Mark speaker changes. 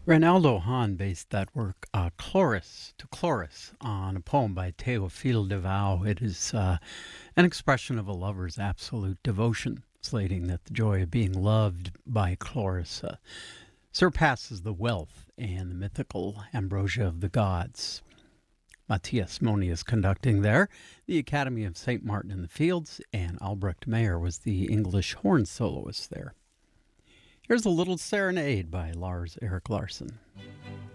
Speaker 1: Reinaldo Hahn based that work, Chloris to Chloris, on a poem by Théophile de Vaux. It is an expression of a lover's absolute devotion, slating that the joy of being loved by Chloris surpasses the wealth and the mythical ambrosia of the gods. Matthias Moni is conducting there, the Academy of St. Martin in the Fields, and Albrecht Meyer was the English horn soloist there. Here's a little serenade by Lars Erik Larson.